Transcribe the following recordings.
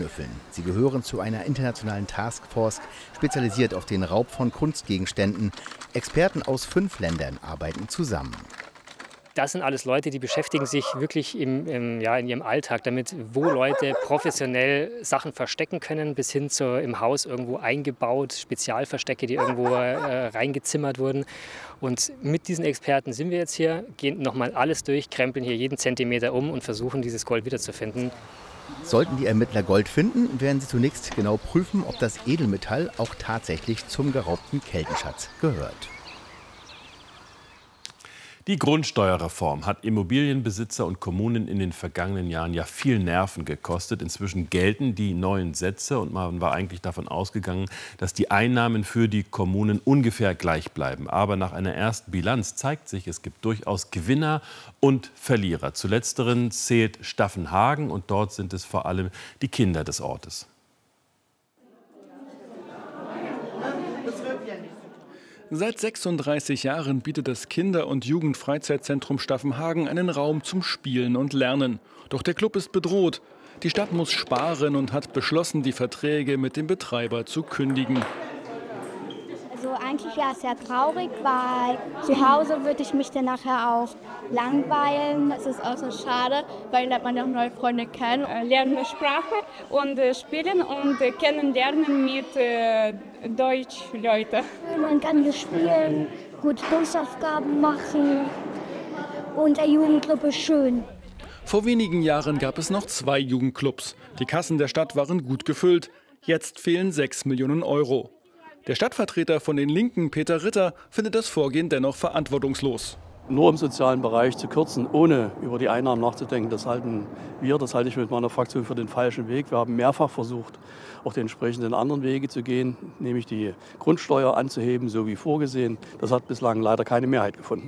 schnüffeln. Sie gehören zu einer internationalen Taskforce, spezialisiert auf den Raub von Kunstgegenständen. Experten aus 5 Ländern arbeiten zusammen. Das sind alles Leute, die beschäftigen sich wirklich in ihrem Alltag damit, wo Leute professionell Sachen verstecken können, bis hin zu im Haus irgendwo eingebaut, Spezialverstecke, die irgendwo reingezimmert wurden. Und mit diesen Experten sind wir jetzt hier, gehen nochmal alles durch, krempeln hier jeden Zentimeter um und versuchen, dieses Gold wiederzufinden. Sollten die Ermittler Gold finden, werden sie zunächst genau prüfen, ob das Edelmetall auch tatsächlich zum geraubten Keltenschatz gehört. Die Grundsteuerreform hat Immobilienbesitzer und Kommunen in den vergangenen Jahren ja viel Nerven gekostet. Inzwischen gelten die neuen Sätze und man war eigentlich davon ausgegangen, dass die Einnahmen für die Kommunen ungefähr gleich bleiben. Aber nach einer ersten Bilanz zeigt sich, es gibt durchaus Gewinner und Verlierer. Zu letzteren zählt Staffenhagen und dort sind es vor allem die Kinder des Ortes. Seit 36 Jahren bietet das Kinder- und Jugendfreizeitzentrum Staffenhagen einen Raum zum Spielen und Lernen. Doch der Club ist bedroht. Die Stadt muss sparen und hat beschlossen, die Verträge mit dem Betreiber zu kündigen. Also eigentlich wäre es sehr traurig, weil zu Hause würde ich mich dann nachher auch langweilen. Es ist auch so schade, weil lernt man auch neue Freunde kennen, lernen eine Sprache und spielen und kennenlernen mit Deutschleuten. Man kann hier spielen, gute Hausaufgaben machen und der Jugendclub ist schön. Vor wenigen Jahren gab es noch 2 Jugendclubs. Die Kassen der Stadt waren gut gefüllt. Jetzt fehlen 6 Millionen Euro. Der Stadtvertreter von den Linken, Peter Ritter, findet das Vorgehen dennoch verantwortungslos. Nur im sozialen Bereich zu kürzen, ohne über die Einnahmen nachzudenken, das halte ich mit meiner Fraktion für den falschen Weg. Wir haben mehrfach versucht, auch die entsprechenden anderen Wege zu gehen, nämlich die Grundsteuer anzuheben, so wie vorgesehen. Das hat bislang leider keine Mehrheit gefunden.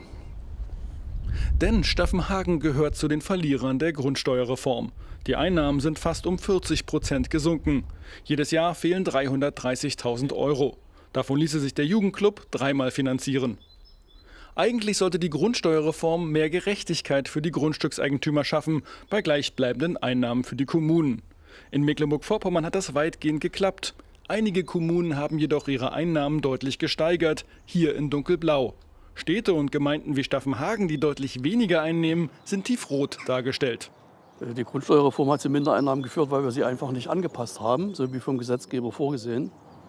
Denn Staffenhagen gehört zu den Verlierern der Grundsteuerreform. Die Einnahmen sind fast um 40% gesunken. Jedes Jahr fehlen 330.000 Euro. Davon ließe sich der Jugendclub 3-mal finanzieren. Eigentlich sollte die Grundsteuerreform mehr Gerechtigkeit für die Grundstückseigentümer schaffen, bei gleichbleibenden Einnahmen für die Kommunen. In Mecklenburg-Vorpommern hat das weitgehend geklappt. Einige Kommunen haben jedoch ihre Einnahmen deutlich gesteigert, hier in dunkelblau. Städte und Gemeinden wie Staffenhagen, die deutlich weniger einnehmen, sind tiefrot dargestellt. Die Grundsteuerreform hat zu Mindereinnahmen geführt, weil wir sie einfach nicht angepasst haben, so wie vom Gesetzgeber vorgesehen.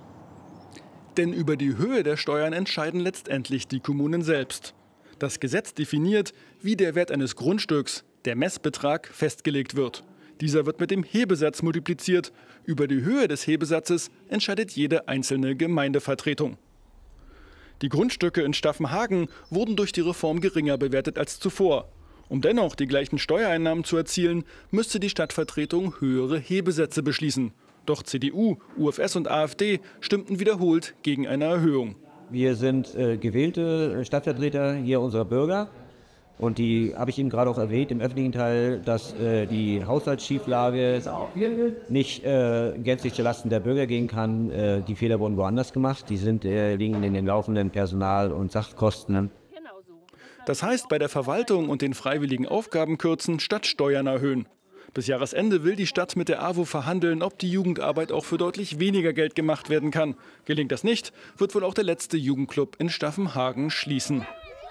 Denn über die Höhe der Steuern entscheiden letztendlich die Kommunen selbst. Das Gesetz definiert, wie der Wert eines Grundstücks, der Messbetrag, festgelegt wird. Dieser wird mit dem Hebesatz multipliziert. Über die Höhe des Hebesatzes entscheidet jede einzelne Gemeindevertretung. Die Grundstücke in Staffenhagen wurden durch die Reform geringer bewertet als zuvor. Um dennoch die gleichen Steuereinnahmen zu erzielen, müsste die Stadtvertretung höhere Hebesätze beschließen. Doch CDU, UFS und AfD stimmten wiederholt gegen eine Erhöhung. Wir sind gewählte Stadtvertreter hier unserer Bürger. Und die habe ich Ihnen gerade auch erwähnt im öffentlichen Teil, dass die Haushaltsschieflage nicht gänzlich zulasten der Bürger gehen kann. Die Fehler wurden woanders gemacht. Die liegen in den laufenden Personal- und Sachkosten. Das heißt, bei der Verwaltung und den freiwilligen Aufgaben kürzen statt Steuern erhöhen. Bis Jahresende will die Stadt mit der AWO verhandeln, ob die Jugendarbeit auch für deutlich weniger Geld gemacht werden kann. Gelingt das nicht, wird wohl auch der letzte Jugendclub in Staffenhagen schließen.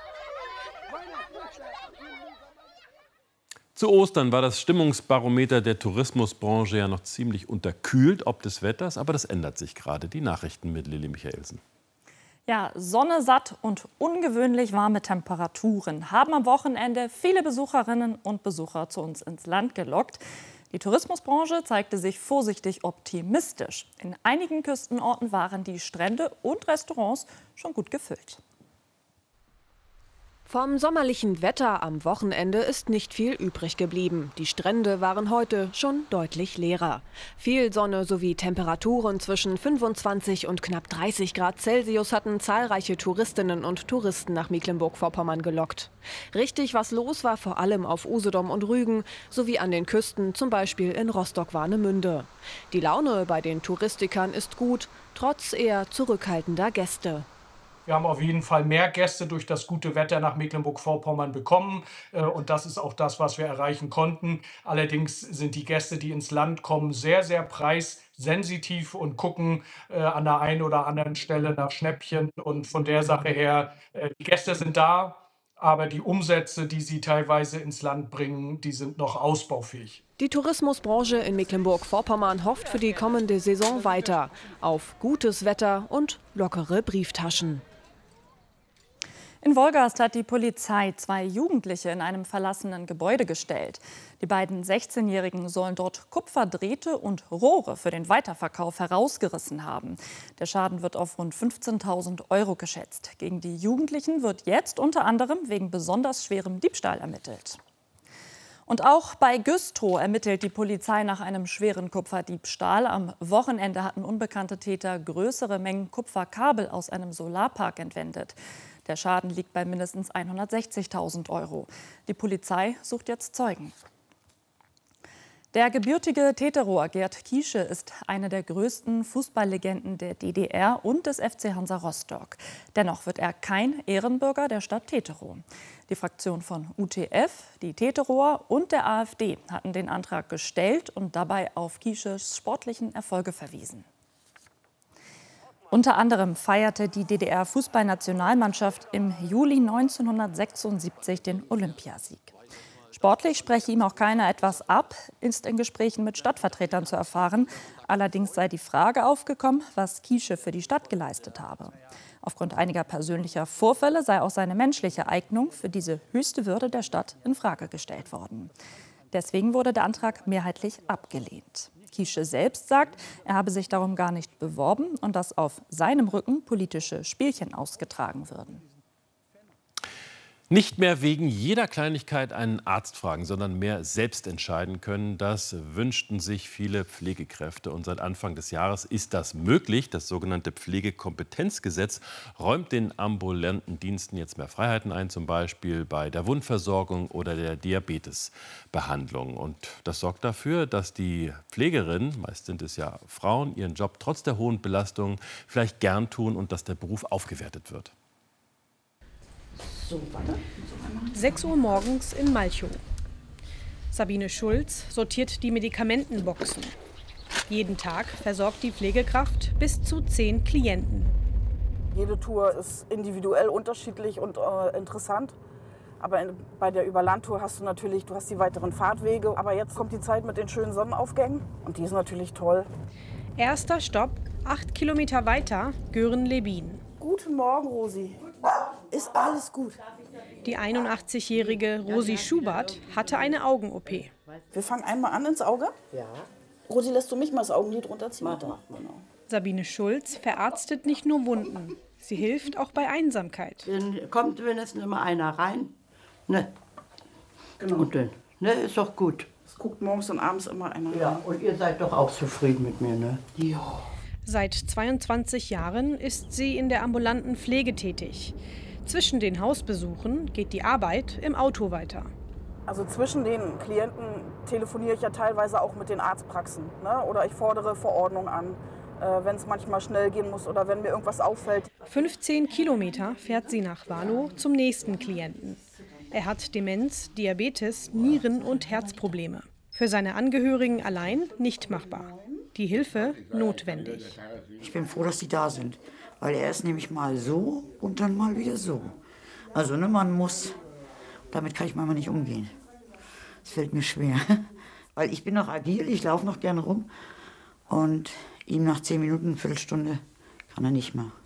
Zu Ostern war das Stimmungsbarometer der Tourismusbranche ja noch ziemlich unterkühlt, ob des Wetters, aber das ändert sich gerade. Die Nachrichten mit Lilly Michaelsen. Ja, Sonne, satt und ungewöhnlich warme Temperaturen haben am Wochenende viele Besucherinnen und Besucher zu uns ins Land gelockt. Die Tourismusbranche zeigte sich vorsichtig optimistisch. In einigen Küstenorten waren die Strände und Restaurants schon gut gefüllt. Vom sommerlichen Wetter am Wochenende ist nicht viel übrig geblieben. Die Strände waren heute schon deutlich leerer. Viel Sonne sowie Temperaturen zwischen 25 und knapp 30 Grad Celsius hatten zahlreiche Touristinnen und Touristen nach Mecklenburg-Vorpommern gelockt. Richtig was los war vor allem auf Usedom und Rügen sowie an den Küsten, zum Beispiel in Rostock-Warnemünde. Die Laune bei den Touristikern ist gut, trotz eher zurückhaltender Gäste. Wir haben auf jeden Fall mehr Gäste durch das gute Wetter nach Mecklenburg-Vorpommern bekommen. Und das ist auch das, was wir erreichen konnten. Allerdings sind die Gäste, die ins Land kommen, sehr, sehr preissensitiv und gucken an der einen oder anderen Stelle nach Schnäppchen. Und von der Sache her, die Gäste sind da, aber die Umsätze, die sie teilweise ins Land bringen, die sind noch ausbaufähig. Die Tourismusbranche in Mecklenburg-Vorpommern hofft für die kommende Saison weiter auf gutes Wetter und lockere Brieftaschen. In Wolgast hat die Polizei 2 Jugendliche in einem verlassenen Gebäude gestellt. Die beiden 16-Jährigen sollen dort Kupferdrähte und Rohre für den Weiterverkauf herausgerissen haben. Der Schaden wird auf rund 15.000 € geschätzt. Gegen die Jugendlichen wird jetzt unter anderem wegen besonders schwerem Diebstahl ermittelt. Und auch bei Güstrow ermittelt die Polizei nach einem schweren Kupferdiebstahl. Am Wochenende hatten unbekannte Täter größere Mengen Kupferkabel aus einem Solarpark entwendet. Der Schaden liegt bei mindestens 160.000 €. Die Polizei sucht jetzt Zeugen. Der gebürtige Teterower Gerd Kiesche ist eine der größten Fußballlegenden der DDR und des FC Hansa Rostock. Dennoch wird er kein Ehrenbürger der Stadt Teterow. Die Fraktion von UTF, die Teterower und der AfD hatten den Antrag gestellt und dabei auf Kiesches sportlichen Erfolge verwiesen. Unter anderem feierte die DDR-Fußballnationalmannschaft im Juli 1976 den Olympiasieg. Sportlich spreche ihm auch keiner etwas ab, ist in Gesprächen mit Stadtvertretern zu erfahren. Allerdings sei die Frage aufgekommen, was Kiesche für die Stadt geleistet habe. Aufgrund einiger persönlicher Vorfälle sei auch seine menschliche Eignung für diese höchste Würde der Stadt in Frage gestellt worden. Deswegen wurde der Antrag mehrheitlich abgelehnt. Kiesche selbst sagt, er habe sich darum gar nicht beworben und dass auf seinem Rücken politische Spielchen ausgetragen würden. Nicht mehr wegen jeder Kleinigkeit einen Arzt fragen, sondern mehr selbst entscheiden können. Das wünschten sich viele Pflegekräfte. Und seit Anfang des Jahres ist das möglich. Das sogenannte Pflegekompetenzgesetz räumt den ambulanten Diensten jetzt mehr Freiheiten ein, zum Beispiel bei der Wundversorgung oder der Diabetesbehandlung. Und das sorgt dafür, dass die Pflegerinnen, meist sind es ja Frauen, ihren Job trotz der hohen Belastung vielleicht gern tun und dass der Beruf aufgewertet wird. 6 Uhr morgens in Malchow. Sabine Schulz sortiert die Medikamentenboxen. Jeden Tag versorgt die Pflegekraft bis zu 10 Klienten. Jede Tour ist individuell unterschiedlich und interessant. Aber bei der Überlandtour hast du natürlich, du hast die weiteren Fahrtwege. Aber jetzt kommt die Zeit mit den schönen Sonnenaufgängen und die ist natürlich toll. Erster Stopp, 8 Kilometer weiter, Göhren-Lebin. Guten Morgen, Rosi. Ist alles gut? Die 81-jährige Rosi Schubert hatte eine Augen-OP. Wir fangen einmal an ins Auge. Ja. Rosi, lässt du mich mal das Augenlid runterziehen? Genau. Sabine Schulz verarztet nicht nur Wunden. Sie hilft auch bei Einsamkeit. Dann kommt wenigstens immer einer rein. Ne. Genau. Und dann, ne, ist doch gut. Es guckt morgens und abends immer einer rein. Ja, und ihr seid doch auch zufrieden mit mir, ne? Ja. Seit 22 Jahren ist sie in der ambulanten Pflege tätig. Zwischen den Hausbesuchen geht die Arbeit im Auto weiter. Also zwischen den Klienten telefoniere ich ja teilweise auch mit den Arztpraxen. Ne? Oder ich fordere Verordnung an, wenn es manchmal schnell gehen muss oder wenn mir irgendwas auffällt. 15 Kilometer fährt sie nach Walow zum nächsten Klienten. Er hat Demenz, Diabetes, Nieren- und Herzprobleme. Für seine Angehörigen allein nicht machbar. Die Hilfe notwendig. Ich bin froh, dass die da sind, weil er ist nämlich mal so und dann mal wieder so. Also ne, man muss, damit kann ich manchmal nicht umgehen. Es fällt mir schwer, weil ich bin noch agil, ich laufe noch gerne rum und ihm nach 10 Minuten, eine Viertelstunde kann er nicht mehr.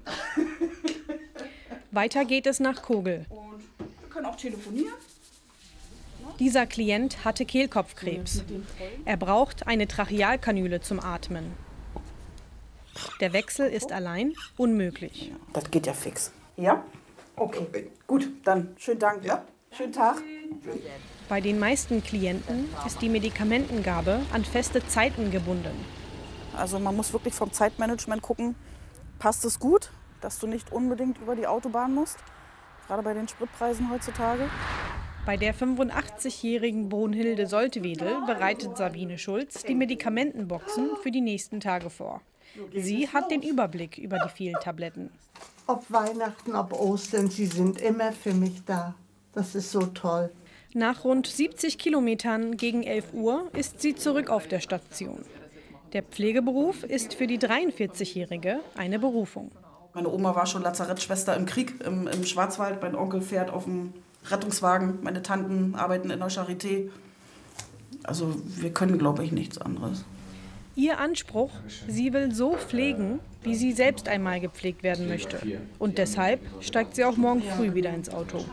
Weiter geht es nach Kogel. Und wir können auch telefonieren. Dieser Klient hatte Kehlkopfkrebs. Er braucht eine Trachealkanüle zum Atmen. Der Wechsel ist allein unmöglich. Das geht ja fix. Ja? Okay, gut, dann schönen Dank. Ja? Schönen Tag. Bei den meisten Klienten ist die Medikamentengabe an feste Zeiten gebunden. Also man muss wirklich vom Zeitmanagement gucken, passt es gut, dass du nicht unbedingt über die Autobahn musst, gerade bei den Spritpreisen heutzutage. Bei der 85-jährigen Brunhilde Soltewedel bereitet Sabine Schulz die Medikamentenboxen für die nächsten Tage vor. Sie hat den Überblick über die vielen Tabletten. Ob Weihnachten, ob Ostern, sie sind immer für mich da. Das ist so toll. Nach rund 70 Kilometern gegen 11 Uhr ist sie zurück auf der Station. Der Pflegeberuf ist für die 43-Jährige eine Berufung. Meine Oma war schon Lazarettschwester im Krieg, im Schwarzwald. Mein Onkel fährt auf dem Rettungswagen. Meine Tanten arbeiten in der Charité. Also wir können, glaube ich, nichts anderes. Ihr Anspruch, sie will so pflegen, wie sie selbst einmal gepflegt werden möchte. Und deshalb steigt sie auch morgen früh wieder ins Auto.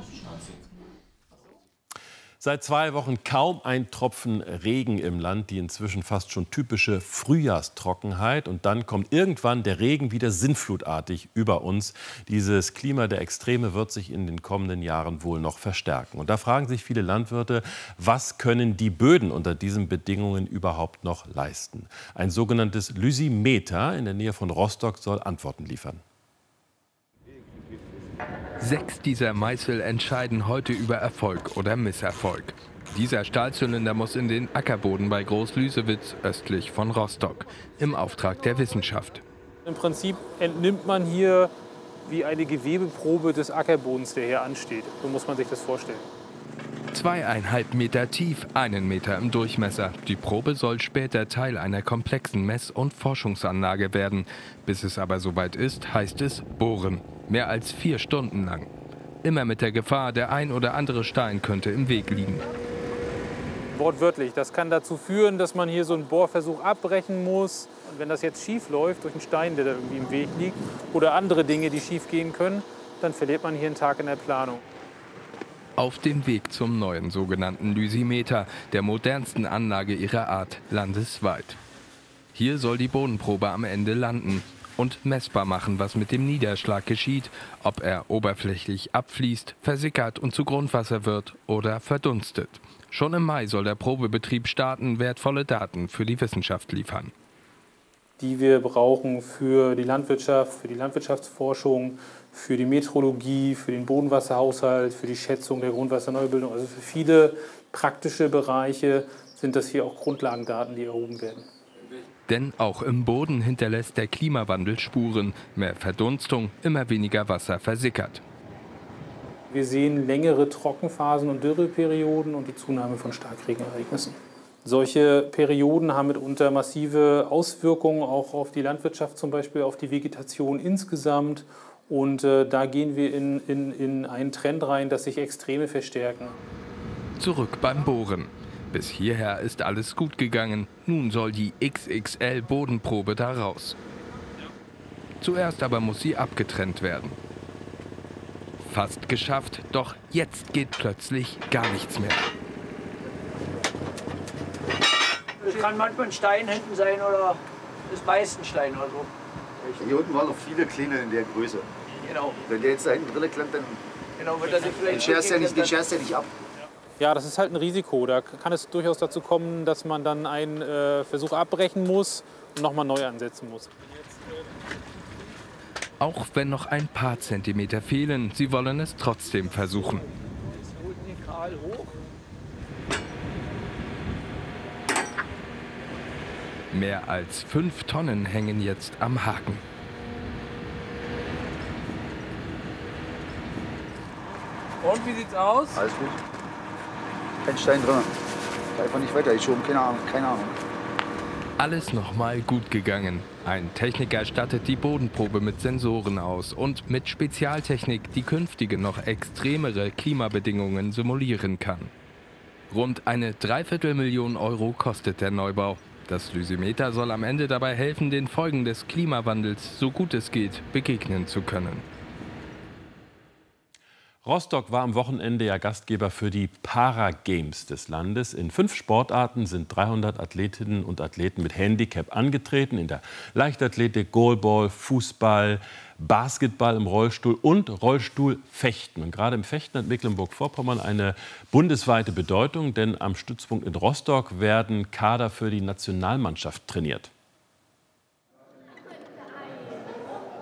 Seit 2 Wochen kaum ein Tropfen Regen im Land, die inzwischen fast schon typische Frühjahrstrockenheit. Und dann kommt irgendwann der Regen wieder sinnflutartig über uns. Dieses Klima der Extreme wird sich in den kommenden Jahren wohl noch verstärken. Und da fragen sich viele Landwirte, was können die Böden unter diesen Bedingungen überhaupt noch leisten? Ein sogenanntes Lysimeter in der Nähe von Rostock soll Antworten liefern. 6 dieser Meißel entscheiden heute über Erfolg oder Misserfolg. Dieser Stahlzylinder muss in den Ackerboden bei Groß-Lüsewitz östlich von Rostock im Auftrag der Wissenschaft. Im Prinzip entnimmt man hier wie eine Gewebeprobe des Ackerbodens, der hier ansteht. So muss man sich das vorstellen. 2,5 Meter tief, 1 Meter im Durchmesser. Die Probe soll später Teil einer komplexen Mess- und Forschungsanlage werden. Bis es aber soweit ist, heißt es bohren. Mehr als 4 Stunden lang. Immer mit der Gefahr, der ein oder andere Stein könnte im Weg liegen. Wortwörtlich. Das kann dazu führen, dass man hier so einen Bohrversuch abbrechen muss. Und wenn das jetzt schief läuft, durch einen Stein, der da irgendwie im Weg liegt, oder andere Dinge, die schief gehen können, dann verliert man hier einen Tag in der Planung. Auf dem Weg zum neuen sogenannten Lysimeter, der modernsten Anlage ihrer Art landesweit. Hier soll die Bodenprobe am Ende landen und messbar machen, was mit dem Niederschlag geschieht, ob er oberflächlich abfließt, versickert und zu Grundwasser wird oder verdunstet. Schon im Mai soll der Probebetrieb starten, wertvolle Daten für die Wissenschaft liefern. Die wir brauchen für die Landwirtschaft, für die Landwirtschaftsforschung, für die Meteorologie, für den Bodenwasserhaushalt, für die Schätzung der Grundwasserneubildung. Also für viele praktische Bereiche sind das hier auch Grundlagendaten, die erhoben werden. Denn auch im Boden hinterlässt der Klimawandel Spuren. Mehr Verdunstung, immer weniger Wasser versickert. Wir sehen längere Trockenphasen und Dürreperioden und die Zunahme von Starkregenereignissen. Solche Perioden haben mitunter massive Auswirkungen auch auf die Landwirtschaft, zum Beispiel auf die Vegetation insgesamt. Und da gehen wir in einen Trend rein, dass sich Extreme verstärken. Zurück beim Bohren. Bis hierher ist alles gut gegangen. Nun soll die XXL-Bodenprobe da raus. Zuerst aber muss sie abgetrennt werden. Fast geschafft, doch jetzt geht plötzlich gar nichts mehr. Es kann manchmal ein Stein hinten sein oder ist meist ein Stein oder so. Hier unten waren noch viele kleine in der Größe. Genau. Wenn der jetzt da hinten drin klemmt, dann genau, wird das den scherst ja nicht ab. Ja, das ist halt ein Risiko. Da kann es durchaus dazu kommen, dass man dann einen Versuch abbrechen muss und nochmal neu ansetzen muss. Auch wenn noch ein paar Zentimeter fehlen, sie wollen es trotzdem versuchen. Mehr als 5 Tonnen hängen jetzt am Haken. Und wie sieht's aus? Alles gut. Kein Stein drin. Einfach nicht weiter geschoben, keine Ahnung. Alles nochmal gut gegangen. Ein Techniker stattet die Bodenprobe mit Sensoren aus und mit Spezialtechnik, die künftige noch extremere Klimabedingungen simulieren kann. Rund eine Dreiviertelmillion Euro kostet der Neubau. Das Lysimeter soll am Ende dabei helfen, den Folgen des Klimawandels, so gut es geht, begegnen zu können. Rostock war am Wochenende ja Gastgeber für die Paragames des Landes. In 5 Sportarten sind 300 Athletinnen und Athleten mit Handicap angetreten. In der Leichtathletik, Goalball, Fußball, Basketball im Rollstuhl und Rollstuhlfechten. Und gerade im Fechten hat Mecklenburg-Vorpommern eine bundesweite Bedeutung, denn am Stützpunkt in Rostock werden Kader für die Nationalmannschaft trainiert.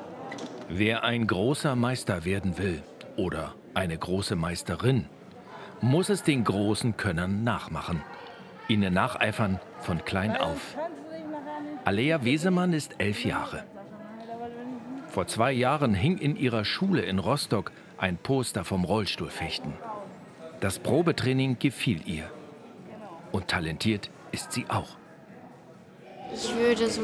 Wer ein großer Meister werden will oder eine große Meisterin, muss es den großen Könnern nachmachen. Ihnen nacheifern von klein auf. Alea Wesemann ist 11 Jahre. Vor 2 Jahren hing in ihrer Schule in Rostock ein Poster vom Rollstuhlfechten. Das Probetraining gefiel ihr. Und talentiert ist sie auch. Ich würde so